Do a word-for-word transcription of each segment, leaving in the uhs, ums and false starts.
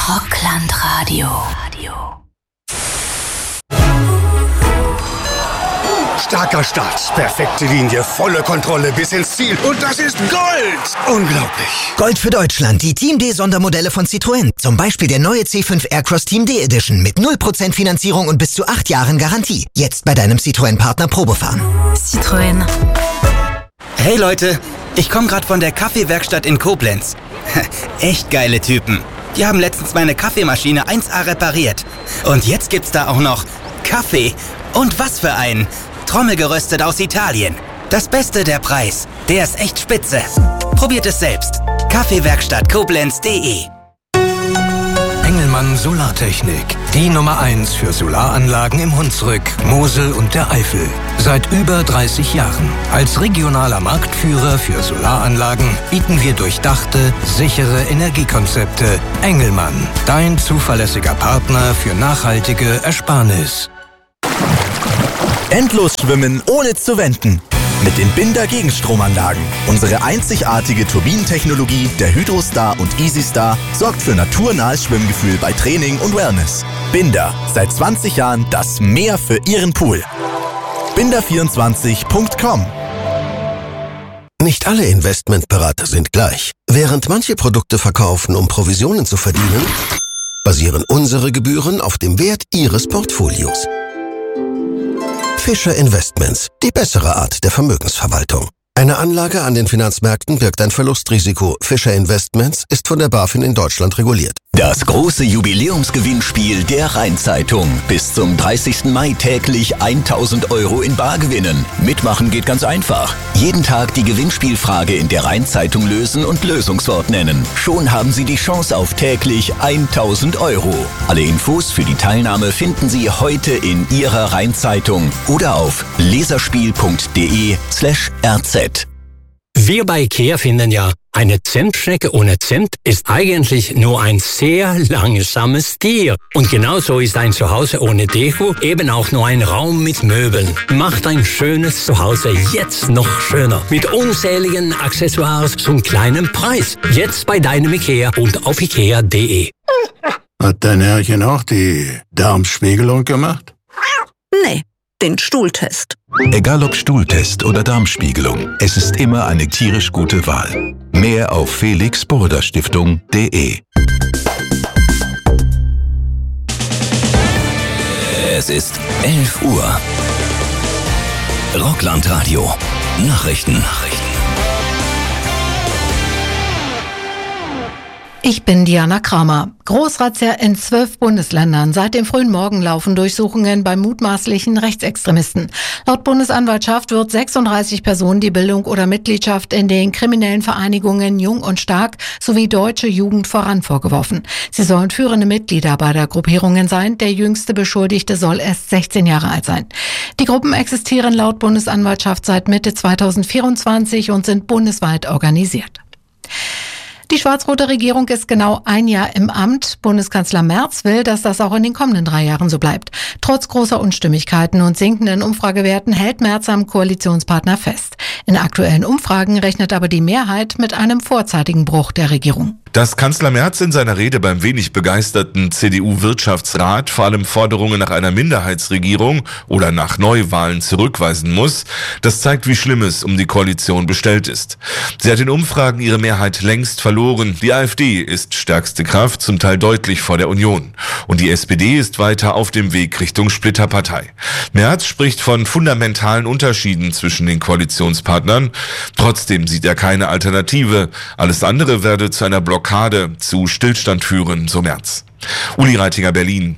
Rockland-Radio. Starker Start, perfekte Linie, volle Kontrolle bis ins Ziel. Und das ist Gold! Unglaublich. Gold für Deutschland, die Team D-Sondermodelle von Citroën. Zum Beispiel der neue C fünf Aircross Team D Edition mit null Prozent Finanzierung und bis zu acht Jahren Garantie. Jetzt bei deinem Citroën-Partner Probefahren. Citroën. Hey Leute, ich komme gerade von der Kaffeewerkstatt in Koblenz. Echt geile Typen. Die haben letztens meine Kaffeemaschine eins A repariert. Und jetzt gibt's da auch noch Kaffee. Und was für einen! Trommelgeröstet aus Italien. Das Beste, der Preis. Der ist echt spitze. Probiert es selbst. Kaffeewerkstatt Koblenz punkt de. Engelmann Solartechnik. Die Nummer eins für Solaranlagen im Hunsrück, Mosel und der Eifel. Seit über dreißig Jahren. Als regionaler Marktführer für Solaranlagen bieten wir durchdachte, sichere Energiekonzepte. Engelmann, dein zuverlässiger Partner für nachhaltige Ersparnis. Endlos schwimmen, ohne zu wenden. Mit den Binder Gegenstromanlagen. Unsere einzigartige Turbinentechnologie der Hydrostar und EasyStar sorgt für naturnahes Schwimmgefühl bei Training und Wellness. Binder, seit zwanzig Jahren das Meer für Ihren Pool. binder vierundzwanzig punkt com. Nicht alle Investmentberater sind gleich. Während manche Produkte verkaufen, um Provisionen zu verdienen, basieren unsere Gebühren auf dem Wert Ihres Portfolios. Fischer Investments, die bessere Art der Vermögensverwaltung. Eine Anlage an den Finanzmärkten birgt ein Verlustrisiko. Fischer Investments ist von der BaFin in Deutschland reguliert. Das große Jubiläumsgewinnspiel der Rhein-Zeitung. Bis zum dreißigsten Mai täglich tausend Euro in Bar gewinnen. Mitmachen geht ganz einfach. Jeden Tag die Gewinnspielfrage in der Rhein-Zeitung lösen und Lösungswort nennen. Schon haben Sie die Chance auf täglich tausend Euro. Alle Infos für die Teilnahme finden Sie heute in Ihrer Rhein-Zeitung oder auf leserspiel punkt de slash rz. Wir bei IKEA finden ja, eine Zimtschnecke ohne Zimt ist eigentlich nur ein sehr langsames Tier. Und genauso ist ein Zuhause ohne Deko eben auch nur ein Raum mit Möbeln. Macht ein schönes Zuhause jetzt noch schöner. Mit unzähligen Accessoires zum kleinen Preis. Jetzt bei deinem IKEA und auf ikea punkt de. Hat dein Herrchen auch die Darmspiegelung gemacht? Nee, den Stuhltest. Egal ob Stuhltest oder Darmspiegelung, es ist immer eine tierisch gute Wahl. Mehr auf felix burda stiftung punkt de. Es ist elf Uhr. Rockland-Radio. Nachrichten. Nachrichten. Ich bin Diana Kramer. Großrazzia in zwölf Bundesländern. Seit dem frühen Morgen laufen Durchsuchungen bei mutmaßlichen Rechtsextremisten. Laut Bundesanwaltschaft wird sechsunddreißig Personen die Bildung oder Mitgliedschaft in den kriminellen Vereinigungen Jung und Stark sowie Deutsche Jugend voran vorgeworfen. Sie sollen führende Mitglieder beider Gruppierungen sein. Der jüngste Beschuldigte soll erst sechzehn Jahre alt sein. Die Gruppen existieren laut Bundesanwaltschaft seit Mitte zweitausendvierundzwanzig und sind bundesweit organisiert. Die schwarz-rote Regierung ist genau ein Jahr im Amt. Bundeskanzler Merz will, dass das auch in den kommenden drei Jahren so bleibt. Trotz großer Unstimmigkeiten und sinkenden Umfragewerten hält Merz am Koalitionspartner fest. In aktuellen Umfragen rechnet aber die Mehrheit mit einem vorzeitigen Bruch der Regierung. Dass Kanzler Merz in seiner Rede beim wenig begeisterten C D U-Wirtschaftsrat vor allem Forderungen nach einer Minderheitsregierung oder nach Neuwahlen zurückweisen muss, das zeigt, wie schlimm es um die Koalition bestellt ist. Sie hat in Umfragen ihre Mehrheit längst verloren. Die AfD ist stärkste Kraft, zum Teil deutlich vor der Union. Und die S P D ist weiter auf dem Weg Richtung Splitterpartei. Merz spricht von fundamentalen Unterschieden zwischen den Koalitionspartnern. Trotzdem sieht er keine Alternative. Alles andere werde zu einer Blockade zu Stillstand führen, so Merz. Uli Reitinger, Berlin.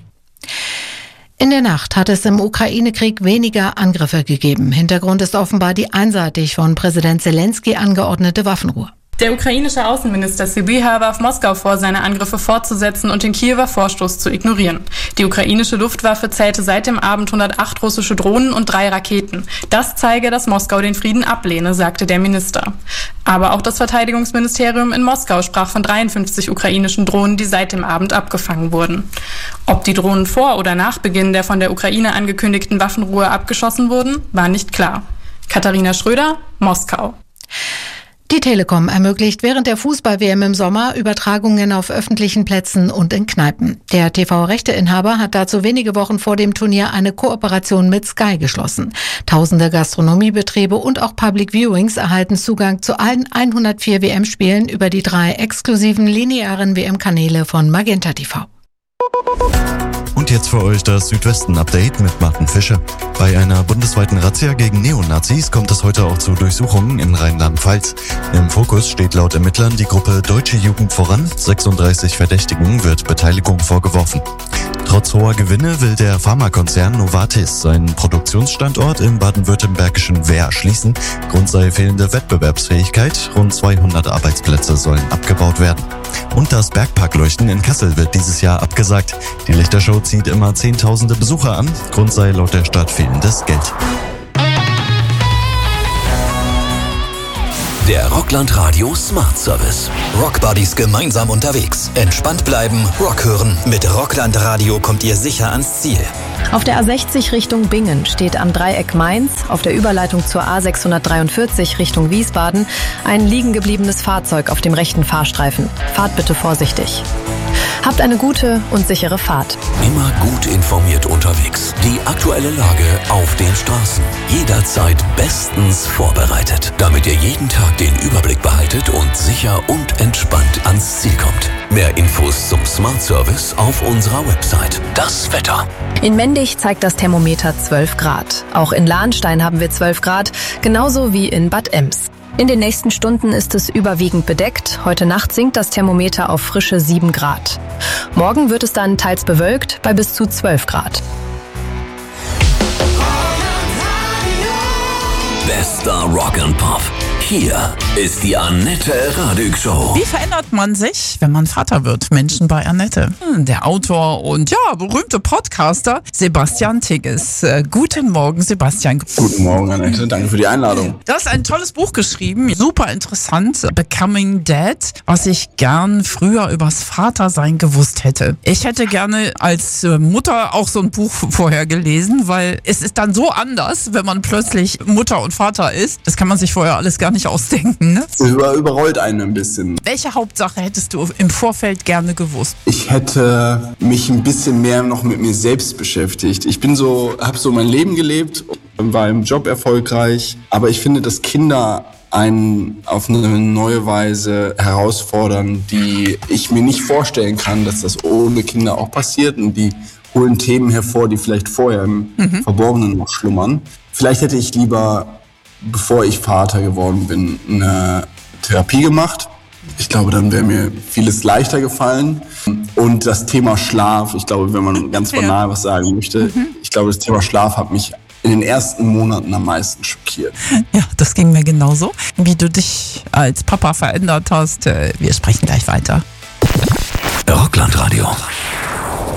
In der Nacht hat es im Ukraine-Krieg weniger Angriffe gegeben. Hintergrund ist offenbar die einseitig von Präsident Zelensky angeordnete Waffenruhe. Der ukrainische Außenminister Sybiha warf Moskau vor, seine Angriffe fortzusetzen und den Kiewer Vorstoß zu ignorieren. Die ukrainische Luftwaffe zählte seit dem Abend hundertacht russische Drohnen und drei Raketen. Das zeige, dass Moskau den Frieden ablehne, sagte der Minister. Aber auch das Verteidigungsministerium in Moskau sprach von dreiundfünfzig ukrainischen Drohnen, die seit dem Abend abgefangen wurden. Ob die Drohnen vor oder nach Beginn der von der Ukraine angekündigten Waffenruhe abgeschossen wurden, war nicht klar. Katharina Schröder, Moskau. Die Telekom ermöglicht während der Fußball-W M im Sommer Übertragungen auf öffentlichen Plätzen und in Kneipen. Der T V-Rechteinhaber hat dazu wenige Wochen vor dem Turnier eine Kooperation mit Sky geschlossen. Tausende Gastronomiebetriebe und auch Public Viewings erhalten Zugang zu allen hundertvier W M-Spielen über die drei exklusiven linearen W M-Kanäle von Magenta T V. Und jetzt für euch das Südwesten-Update mit Martin Fischer. Bei einer bundesweiten Razzia gegen Neonazis kommt es heute auch zu Durchsuchungen in Rheinland-Pfalz. Im Fokus steht laut Ermittlern die Gruppe Deutsche Jugend voran. sechsunddreißig Verdächtigen wird Beteiligung vorgeworfen. Trotz hoher Gewinne will der Pharmakonzern Novartis seinen Produktionsstandort im baden-württembergischen Wehr schließen. Grund sei fehlende Wettbewerbsfähigkeit. Rund zweihundert Arbeitsplätze sollen abgebaut werden. Und das Bergparkleuchten in Kassel wird dieses Jahr abgesagt. Die Lichtershow zieht immer Zehntausende Besucher an. Grund sei laut der Stadt fehlendes Geld. Der Rockland Radio Smart Service. Rockbuddies gemeinsam unterwegs. Entspannt bleiben, Rock hören. Mit Rockland Radio kommt ihr sicher ans Ziel. Auf der A sechzig Richtung Bingen steht am Dreieck Mainz, auf der Überleitung zur A sechshundertdreiundvierzig Richtung Wiesbaden, ein liegen gebliebenes Fahrzeug auf dem rechten Fahrstreifen. Fahrt bitte vorsichtig. Habt eine gute und sichere Fahrt. Immer gut informiert unterwegs. Die aktuelle Lage auf den Straßen. Jederzeit bestens vorbereitet, damit ihr jeden Tag den Überblick behaltet und sicher und entspannt ans Ziel kommt. Mehr Infos zum Smart Service auf unserer Website. Das Wetter. In Mendig zeigt das Thermometer zwölf Grad. Auch in Lahnstein haben wir zwölf Grad, genauso wie in Bad Ems. In den nächsten Stunden ist es überwiegend bedeckt. Heute Nacht sinkt das Thermometer auf frische sieben Grad. Morgen wird es dann teils bewölkt bei bis zu zwölf Grad. Bester Rock and Pop. Hier ist die Annette Radig Show. Wie verändert man sich, wenn man Vater wird? Menschen bei Annette. Der Autor und ja, berühmte Podcaster Sebastian Tigges. Äh, guten Morgen, Sebastian. Guten Morgen, Annette. Danke für die Einladung. Du hast ein tolles Buch geschrieben, super interessant, Becoming Dad, was ich gern früher übers Vatersein gewusst hätte. Ich hätte gerne als Mutter auch so ein Buch vorher gelesen, weil es ist dann so anders, wenn man plötzlich Mutter und Vater ist. Das kann man sich vorher alles gar nicht ausdenken, ne? Über, überrollt einen ein bisschen. Welche Hauptsache hättest du im Vorfeld gerne gewusst? Ich hätte mich ein bisschen mehr noch mit mir selbst beschäftigt. Ich bin so, habe so mein Leben gelebt, war im Job erfolgreich, aber ich finde, dass Kinder einen auf eine neue Weise herausfordern, die ich mir nicht vorstellen kann, dass das ohne Kinder auch passiert, und die holen Themen hervor, die vielleicht vorher im mhm. Verborgenen noch schlummern. Vielleicht hätte ich lieber, bevor ich Vater geworden bin, eine Therapie gemacht. Ich glaube, dann wäre mir vieles leichter gefallen. Und das Thema Schlaf, ich glaube, wenn man ganz banal was sagen möchte, mhm. ich glaube, das Thema Schlaf hat mich in den ersten Monaten am meisten schockiert. Ja, das ging mir genauso. Wie du dich als Papa verändert hast, wir sprechen gleich weiter. Rockland Radio.